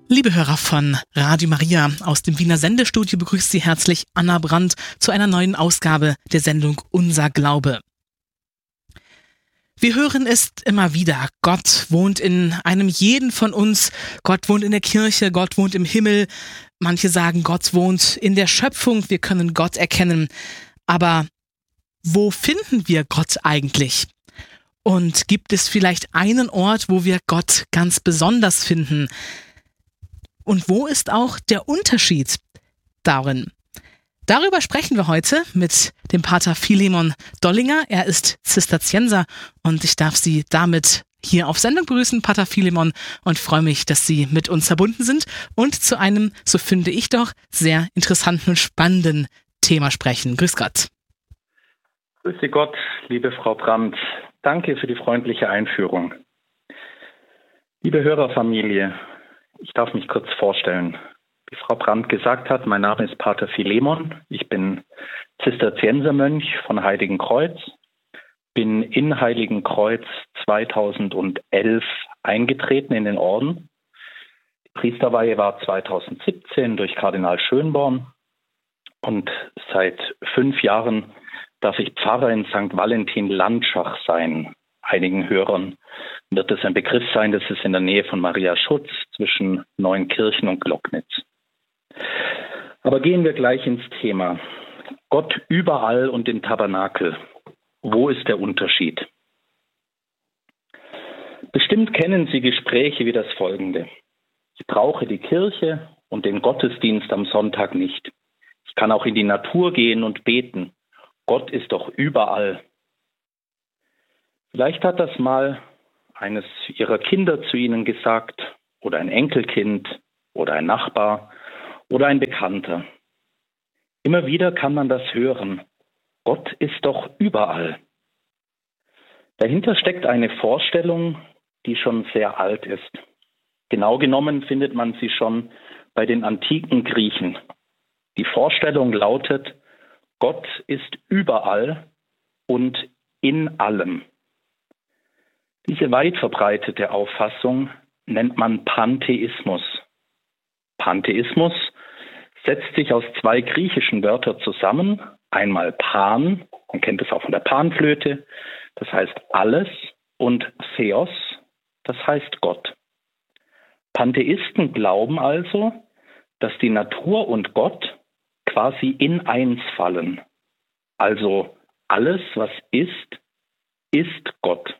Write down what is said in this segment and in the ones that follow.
Liebe Hörer von Radio Maria, aus dem Wiener Sendestudio begrüßt Sie herzlich Anna Brandt zu einer neuen Ausgabe der Sendung Unser Glaube. Wir hören es immer wieder, Gott wohnt in einem jeden von uns, Gott wohnt in der Kirche, Gott wohnt im Himmel. Manche sagen, Gott wohnt in der Schöpfung, wir können Gott erkennen. Aber wo finden wir Gott eigentlich? Und gibt es vielleicht einen Ort, wo wir Gott ganz besonders finden? Und wo ist auch der Unterschied darin? Darüber sprechen wir heute mit dem Pater Philemon Dollinger. Er ist Zisterzienser und ich darf Sie damit hier auf Sendung begrüßen, Pater Philemon, und freue mich, dass Sie mit uns verbunden sind und zu einem, so finde ich doch, sehr interessanten und spannenden Thema sprechen. Grüß Gott. Grüße Gott, liebe Frau Brandt. Danke für die freundliche Einführung. Liebe Hörerfamilie, ich darf mich kurz vorstellen. Wie Frau Brandt gesagt hat, mein Name ist Pater Philemon. Ich bin Zisterziensermönch von Heiligenkreuz. Bin in Heiligenkreuz 2011 eingetreten in den Orden. Die Priesterweihe war 2017 durch Kardinal Schönborn. Und seit 5 Jahren darf ich Pfarrer in St. Valentin Landschach sein. Einigen Hörern wird es ein Begriff sein, das ist in der Nähe von Maria Schutz zwischen Neuenkirchen und Glocknitz. Aber gehen wir gleich ins Thema. Gott überall und im Tabernakel. Wo ist der Unterschied? Bestimmt kennen Sie Gespräche wie das folgende. Ich brauche die Kirche und den Gottesdienst am Sonntag nicht. Ich kann auch in die Natur gehen und beten. Gott ist doch überall. Vielleicht hat das mal eines Ihrer Kinder zu Ihnen gesagt oder ein Enkelkind oder ein Nachbar oder ein Bekannter. Immer wieder kann man das hören. Gott ist doch überall. Dahinter steckt eine Vorstellung, die schon sehr alt ist. Genau genommen findet man sie schon bei den antiken Griechen. Die Vorstellung lautet, Gott ist überall und in allem. Diese weit verbreitete Auffassung nennt man Pantheismus. Pantheismus setzt sich aus 2 griechischen Wörtern zusammen. Einmal Pan, man kennt es auch von der Panflöte, das heißt alles, und Theos, das heißt Gott. Pantheisten glauben also, dass die Natur und Gott quasi in eins fallen. Also alles, was ist, ist Gott.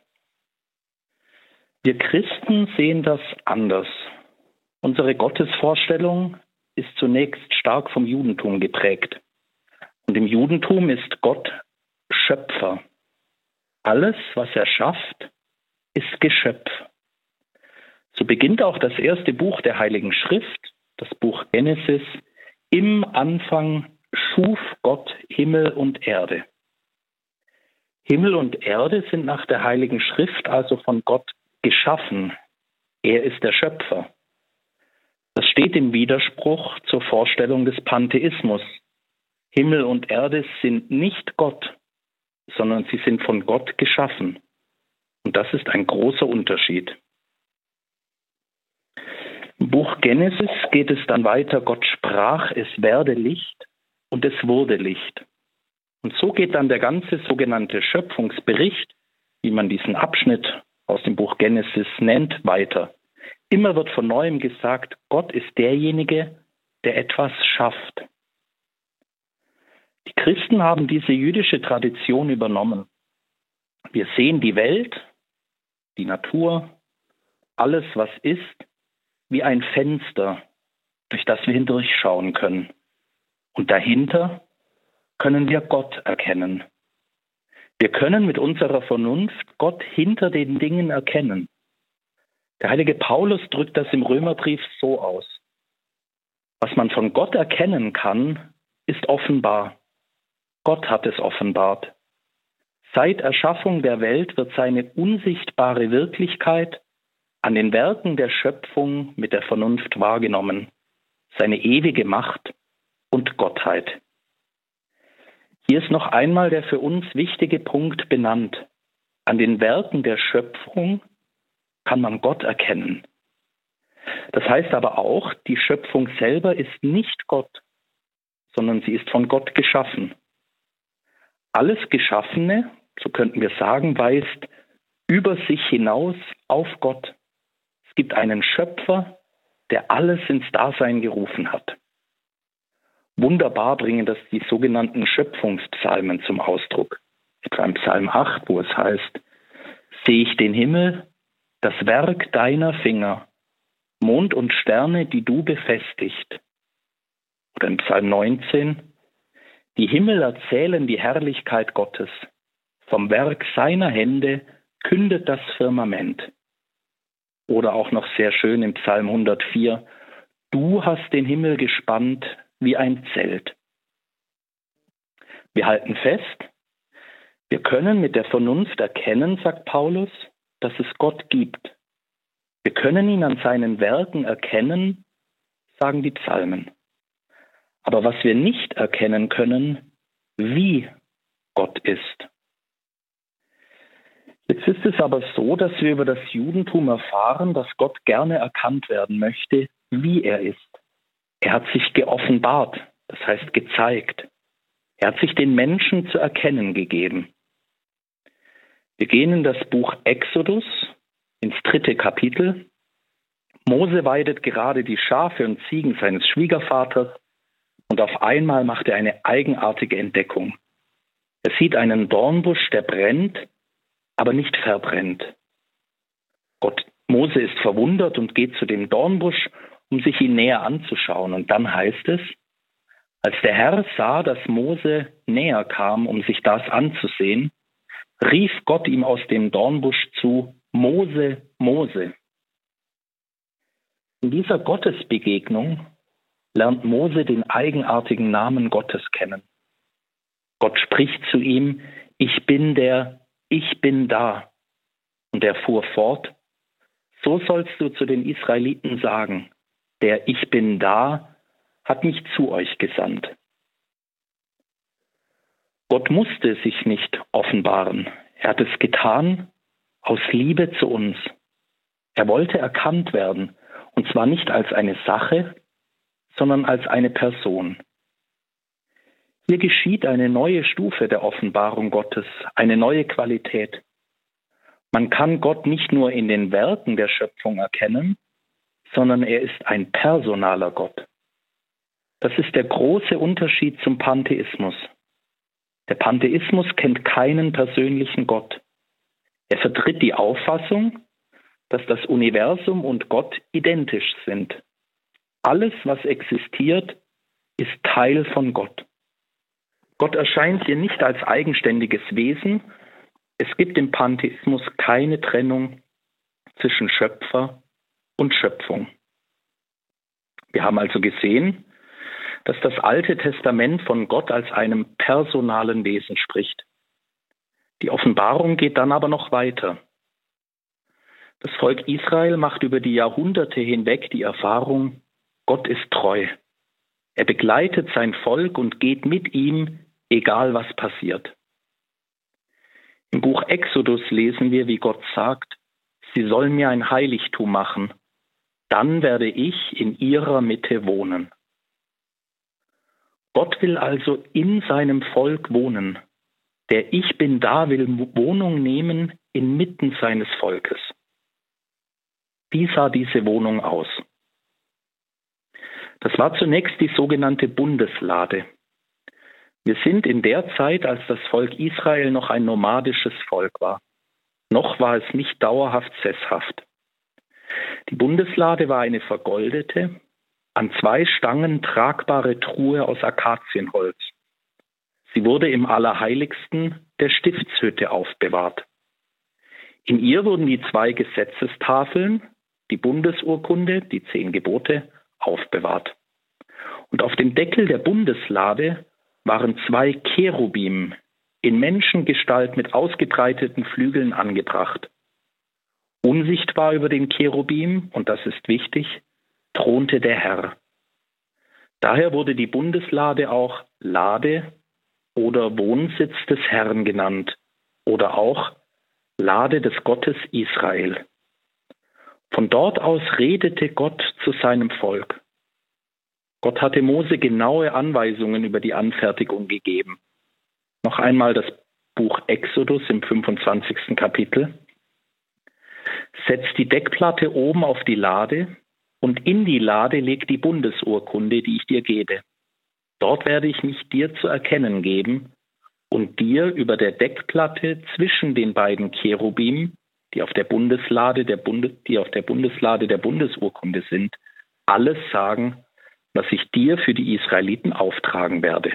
Wir Christen sehen das anders. Unsere Gottesvorstellung ist zunächst stark vom Judentum geprägt. Und im Judentum ist Gott Schöpfer. Alles, was er schafft, ist Geschöpf. So beginnt auch das erste Buch der Heiligen Schrift, das Buch Genesis. Im Anfang schuf Gott Himmel und Erde. Himmel und Erde sind nach der Heiligen Schrift also von Gott geschaffen. Er ist der Schöpfer. Das steht im Widerspruch zur Vorstellung des Pantheismus. Himmel und Erde sind nicht Gott, sondern sie sind von Gott geschaffen. Und das ist ein großer Unterschied. Im Buch Genesis geht es dann weiter. Gott sprach, es werde Licht und es wurde Licht. Und so geht dann der ganze sogenannte Schöpfungsbericht, wie man diesen Abschnitt aus dem Buch Genesis nennt, weiter. Immer wird von Neuem gesagt, Gott ist derjenige, der etwas schafft. Die Christen haben diese jüdische Tradition übernommen. Wir sehen die Welt, die Natur, alles, was ist, wie ein Fenster, durch das wir hindurchschauen können. Und dahinter können wir Gott erkennen. Wir können mit unserer Vernunft Gott hinter den Dingen erkennen. Der heilige Paulus drückt das im Römerbrief so aus. Was man von Gott erkennen kann, ist offenbar. Gott hat es offenbart. Seit Erschaffung der Welt wird seine unsichtbare Wirklichkeit an den Werken der Schöpfung mit der Vernunft wahrgenommen, seine ewige Macht und Gottheit. Hier ist noch einmal der für uns wichtige Punkt benannt. An den Werken der Schöpfung kann man Gott erkennen. Das heißt aber auch, die Schöpfung selber ist nicht Gott, sondern sie ist von Gott geschaffen. Alles Geschaffene, so könnten wir sagen, weist über sich hinaus auf Gott. Es gibt einen Schöpfer, der alles ins Dasein gerufen hat. Wunderbar bringen das die sogenannten Schöpfungspsalmen zum Ausdruck. Etwa im Psalm 8, wo es heißt: Sehe ich den Himmel, das Werk deiner Finger, Mond und Sterne, die du befestigt. Oder im Psalm 19: Die Himmel erzählen die Herrlichkeit Gottes. Vom Werk seiner Hände kündet das Firmament. Oder auch noch sehr schön im Psalm 104: Du hast den Himmel gespannt wie ein Zelt. Wir halten fest, wir können mit der Vernunft erkennen, sagt Paulus, dass es Gott gibt. Wir können ihn an seinen Werken erkennen, sagen die Psalmen. Aber was wir nicht erkennen können, wie Gott ist. Jetzt ist es aber so, dass wir über das Judentum erfahren, dass Gott gerne erkannt werden möchte, wie er ist. Er hat sich geoffenbart, das heißt gezeigt. Er hat sich den Menschen zu erkennen gegeben. Wir gehen in das Buch Exodus, ins 3. Kapitel. Mose weidet gerade die Schafe und Ziegen seines Schwiegervaters und auf einmal macht er eine eigenartige Entdeckung. Er sieht einen Dornbusch, der brennt, aber nicht verbrennt. Mose ist verwundert und geht zu dem Dornbusch, um sich ihn näher anzuschauen. Und dann heißt es: Als der Herr sah, dass Mose näher kam, um sich das anzusehen, rief Gott ihm aus dem Dornbusch zu: Mose, Mose. In dieser Gottesbegegnung lernt Mose den eigenartigen Namen Gottes kennen. Gott spricht zu ihm: Ich bin der Ich bin da. Und er fuhr fort: So sollst du zu den Israeliten sagen: Der Ich bin da hat mich zu euch gesandt. Gott musste sich nicht offenbaren. Er hat es getan aus Liebe zu uns. Er wollte erkannt werden, und zwar nicht als eine Sache, sondern als eine Person. Hier geschieht eine neue Stufe der Offenbarung Gottes, eine neue Qualität. Man kann Gott nicht nur in den Werken der Schöpfung erkennen, sondern er ist ein personaler Gott. Das ist der große Unterschied zum Pantheismus. Der Pantheismus kennt keinen persönlichen Gott. Er vertritt die Auffassung, dass das Universum und Gott identisch sind. Alles, was existiert, ist Teil von Gott. Gott erscheint hier nicht als eigenständiges Wesen. Es gibt im Pantheismus keine Trennung zwischen Schöpfer und Schöpfung. Wir haben also gesehen, dass das Alte Testament von Gott als einem personalen Wesen spricht. Die Offenbarung geht dann aber noch weiter. Das Volk Israel macht über die Jahrhunderte hinweg die Erfahrung: Gott ist treu. Er begleitet sein Volk und geht mit ihm, egal was passiert. Im Buch Exodus lesen wir, wie Gott sagt: Sie sollen mir ein Heiligtum machen, dann werde ich in ihrer Mitte wohnen. Gott will also in seinem Volk wohnen. Der Ich bin da will Wohnung nehmen inmitten seines Volkes. Wie sah diese Wohnung aus? Das war zunächst die sogenannte Bundeslade. Wir sind in der Zeit, als das Volk Israel noch ein nomadisches Volk war. Noch war es nicht dauerhaft sesshaft. Die Bundeslade war eine vergoldete, an 2 Stangen tragbare Truhe aus Akazienholz. Sie wurde im Allerheiligsten der Stiftshütte aufbewahrt. In ihr wurden die 2 Gesetzestafeln, die Bundesurkunde, die 10 Gebote, aufbewahrt. Und auf dem Deckel der Bundeslade waren 2 Cherubim in Menschengestalt mit ausgebreiteten Flügeln angebracht. Unsichtbar über den Cherubim, und das ist wichtig, thronte der Herr. Daher wurde die Bundeslade auch Lade oder Wohnsitz des Herrn genannt oder auch Lade des Gottes Israel. Von dort aus redete Gott zu seinem Volk. Gott hatte Mose genaue Anweisungen über die Anfertigung gegeben. Noch einmal das Buch Exodus im 25. Kapitel. Setz die Deckplatte oben auf die Lade und in die Lade leg die Bundesurkunde, die ich dir gebe. Dort werde ich mich dir zu erkennen geben und dir über der Deckplatte zwischen den beiden Cherubim, die auf der Bundeslade der Bundesurkunde sind, alles sagen, was ich dir für die Israeliten auftragen werde.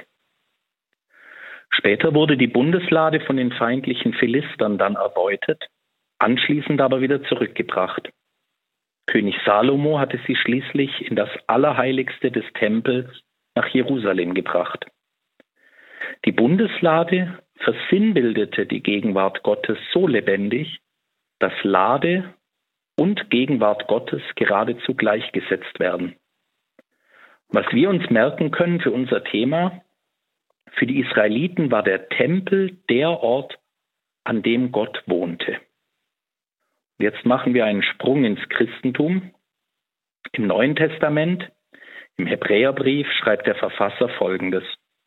Später wurde die Bundeslade von den feindlichen Philistern dann erbeutet, anschließend aber wieder zurückgebracht. König Salomo hatte sie schließlich in das Allerheiligste des Tempels nach Jerusalem gebracht. Die Bundeslade versinnbildete die Gegenwart Gottes so lebendig, dass Lade und Gegenwart Gottes geradezu gleichgesetzt werden. Was wir uns merken können für unser Thema: Für die Israeliten war der Tempel der Ort, an dem Gott wohnte. Jetzt machen wir einen Sprung ins Christentum. Im Neuen Testament, im Hebräerbrief, schreibt der Verfasser Folgendes: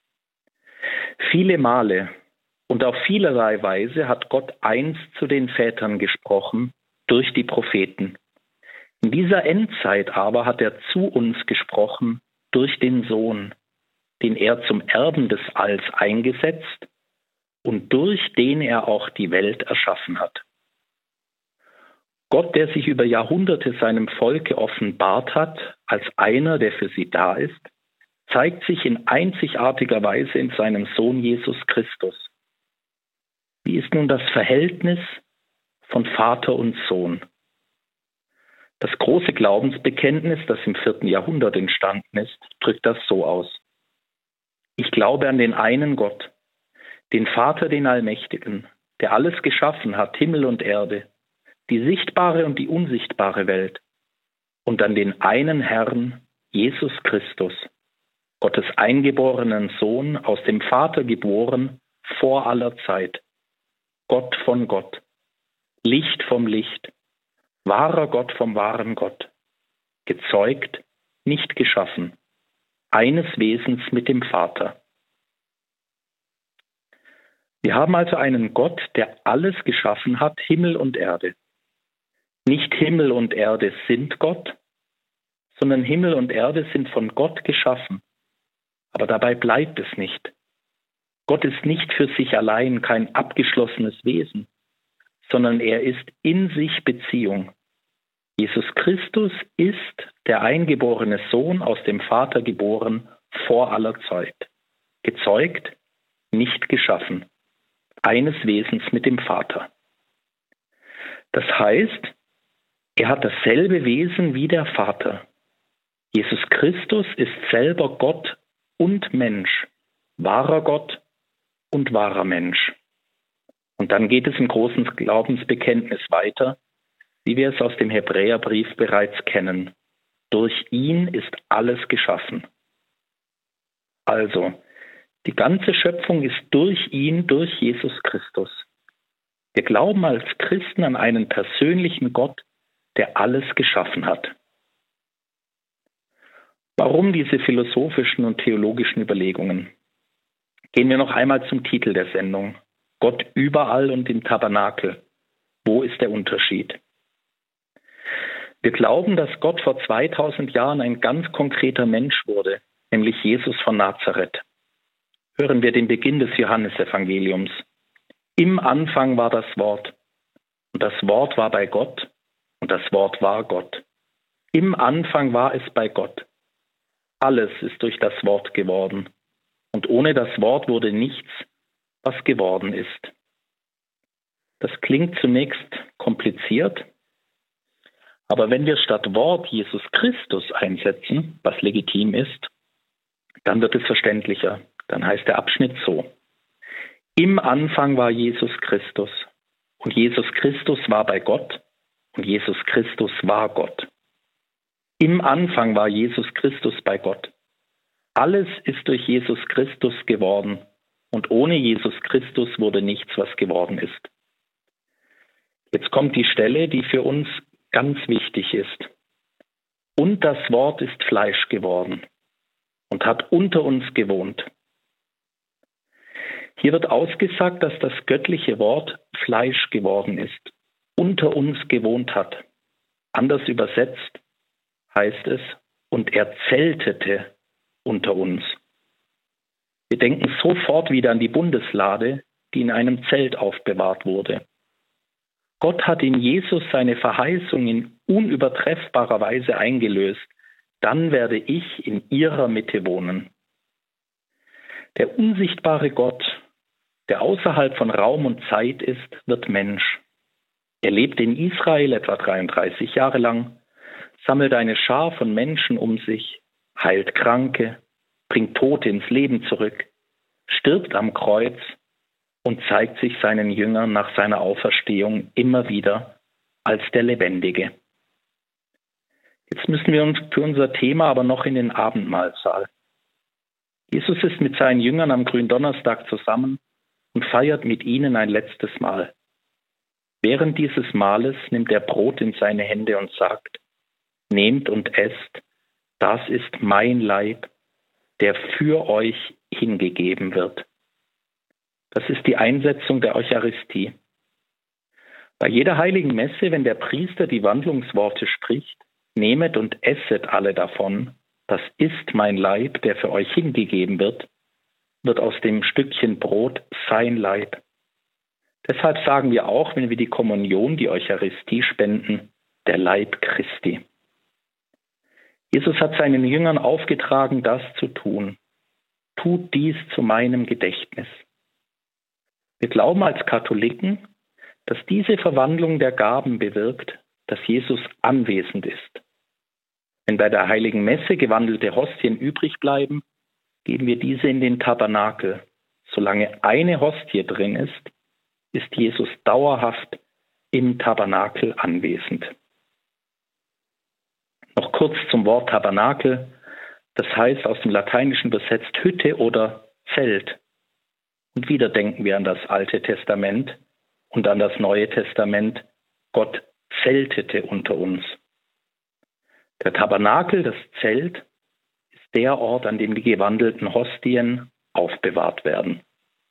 Viele Male und auf vielerlei Weise hat Gott einst zu den Vätern gesprochen durch die Propheten. In dieser Endzeit aber hat er zu uns gesprochen durch den Sohn, den er zum Erben des Alls eingesetzt und durch den er auch die Welt erschaffen hat. Gott, der sich über Jahrhunderte seinem Volke offenbart hat, als einer, der für sie da ist, zeigt sich in einzigartiger Weise in seinem Sohn Jesus Christus. Wie ist nun das Verhältnis von Vater und Sohn? Das große Glaubensbekenntnis, das im 4. Jahrhundert entstanden ist, drückt das so aus: Ich glaube an den einen Gott, den Vater, den Allmächtigen, der alles geschaffen hat, Himmel und Erde, die sichtbare und die unsichtbare Welt, und an den einen Herrn, Jesus Christus, Gottes eingeborenen Sohn, aus dem Vater geboren, vor aller Zeit, Gott von Gott, Licht vom Licht, wahrer Gott vom wahren Gott, gezeugt, nicht geschaffen, eines Wesens mit dem Vater. Wir haben also einen Gott, der alles geschaffen hat, Himmel und Erde. Nicht Himmel und Erde sind Gott, sondern Himmel und Erde sind von Gott geschaffen. Aber dabei bleibt es nicht. Gott ist nicht für sich allein kein abgeschlossenes Wesen, sondern er ist in sich Beziehung. Jesus Christus ist der eingeborene Sohn, aus dem Vater geboren, vor aller Zeit. Gezeugt, nicht geschaffen. Eines Wesens mit dem Vater. Das heißt, er hat dasselbe Wesen wie der Vater. Jesus Christus ist selber Gott und Mensch, wahrer Gott und wahrer Mensch. Und dann geht es im großen Glaubensbekenntnis weiter, wie wir es aus dem Hebräerbrief bereits kennen. Durch ihn ist alles geschaffen. Also, die ganze Schöpfung ist durch ihn, durch Jesus Christus. Wir glauben als Christen an einen persönlichen Gott, der alles geschaffen hat. Warum diese philosophischen und theologischen Überlegungen? Gehen wir noch einmal zum Titel der Sendung. Gott überall und im Tabernakel. Wo ist der Unterschied? Wir glauben, dass Gott vor 2000 Jahren ein ganz konkreter Mensch wurde, nämlich Jesus von Nazareth. Hören wir den Beginn des Johannesevangeliums. Im Anfang war das Wort, und das Wort war bei Gott, und das Wort war Gott. Im Anfang war es bei Gott. Alles ist durch das Wort geworden, und ohne das Wort wurde nichts, was geworden ist. Das klingt zunächst kompliziert, aber wenn wir statt Wort Jesus Christus einsetzen, was legitim ist, dann wird es verständlicher. Dann heißt der Abschnitt so: Im Anfang war Jesus Christus, und Jesus Christus war bei Gott, und Jesus Christus war Gott. Im Anfang war Jesus Christus bei Gott. Alles ist durch Jesus Christus geworden, und ohne Jesus Christus wurde nichts, was geworden ist. Jetzt kommt die Stelle, die für uns ganz wichtig ist. Und das Wort ist Fleisch geworden und hat unter uns gewohnt. Hier wird ausgesagt, dass das göttliche Wort Fleisch geworden ist, unter uns gewohnt hat. Anders übersetzt heißt es, und er zeltete unter uns. Wir denken sofort wieder an die Bundeslade, die in einem Zelt aufbewahrt wurde. Gott hat in Jesus seine Verheißung in unübertreffbarer Weise eingelöst. Dann werde ich in ihrer Mitte wohnen. Der unsichtbare Gott, der außerhalb von Raum und Zeit ist, wird Mensch. Er lebt in Israel etwa 33 Jahre lang, sammelt eine Schar von Menschen um sich, heilt Kranke, bringt Tote ins Leben zurück, stirbt am Kreuz und zeigt sich seinen Jüngern nach seiner Auferstehung immer wieder als der Lebendige. Jetzt müssen wir uns für unser Thema aber noch in den Abendmahlsaal. Jesus ist mit seinen Jüngern am Gründonnerstag zusammen und feiert mit ihnen ein letztes Mahl. Während dieses Mahles nimmt er Brot in seine Hände und sagt: Nehmt und esst, das ist mein Leib, der für euch hingegeben wird. Das ist die Einsetzung der Eucharistie. Bei jeder heiligen Messe, wenn der Priester die Wandlungsworte spricht, nehmet und esset alle davon, das ist mein Leib, der für euch hingegeben wird, wird aus dem Stückchen Brot sein Leib. Deshalb sagen wir auch, wenn wir die Kommunion, die Eucharistie spenden, der Leib Christi. Jesus hat seinen Jüngern aufgetragen, das zu tun. Tut dies zu meinem Gedächtnis. Wir glauben als Katholiken, dass diese Verwandlung der Gaben bewirkt, dass Jesus anwesend ist. Wenn bei der heiligen Messe gewandelte Hostien übrig bleiben, geben wir diese in den Tabernakel. Solange eine Hostie drin ist Jesus dauerhaft im Tabernakel anwesend. Noch kurz zum Wort Tabernakel. Das heißt aus dem Lateinischen übersetzt Hütte oder Zelt. Und wieder denken wir an das Alte Testament und an das Neue Testament. Gott zeltete unter uns. Der Tabernakel, das Zelt, ist der Ort, an dem die gewandelten Hostien aufbewahrt werden.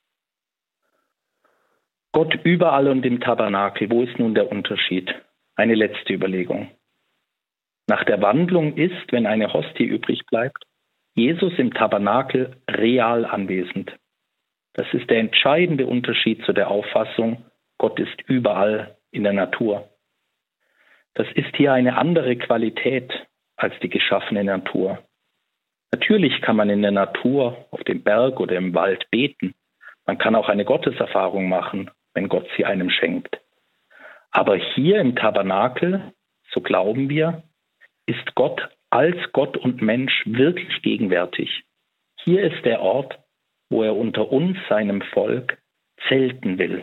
Gott überall und im Tabernakel, wo ist nun der Unterschied? Eine letzte Überlegung. Nach der Wandlung ist, wenn eine Hostie übrig bleibt, Jesus im Tabernakel real anwesend. Das ist der entscheidende Unterschied zu der Auffassung, Gott ist überall in der Natur. Das ist hier eine andere Qualität als die geschaffene Natur. Natürlich kann man in der Natur, auf dem Berg oder im Wald beten. Man kann auch eine Gotteserfahrung machen, wenn Gott sie einem schenkt. Aber hier im Tabernakel, so glauben wir, ist Gott als Gott und Mensch wirklich gegenwärtig. Hier ist der Ort, wo er unter uns, seinem Volk, zelten will.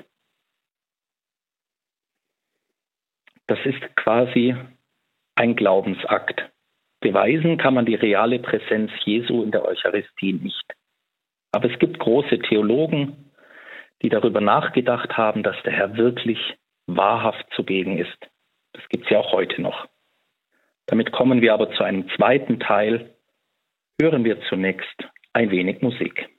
Das ist quasi ein Glaubensakt. Beweisen kann man die reale Präsenz Jesu in der Eucharistie nicht. Aber es gibt große Theologen, die darüber nachgedacht haben, dass der Herr wirklich wahrhaft zugegen ist. Das gibt es ja auch heute noch. Damit kommen wir aber zu einem zweiten Teil. Hören wir zunächst ein wenig Musik.